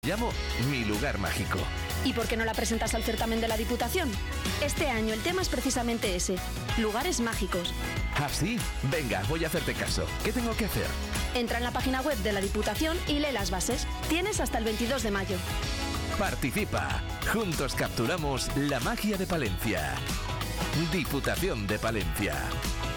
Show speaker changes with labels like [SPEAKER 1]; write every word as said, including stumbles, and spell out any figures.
[SPEAKER 1] Llamo Mi Lugar Mágico.
[SPEAKER 2] ¿Y por qué no la presentas al certamen de la Diputación? Este año el tema es precisamente ese, lugares mágicos.
[SPEAKER 1] ¿Ah, sí? Venga, voy a hacerte caso. ¿Qué tengo que hacer?
[SPEAKER 2] Entra en la página web de la Diputación y lee las bases. Tienes hasta el veintidós de mayo.
[SPEAKER 1] Participa. Juntos capturamos la magia de Palencia. Diputación de Palencia.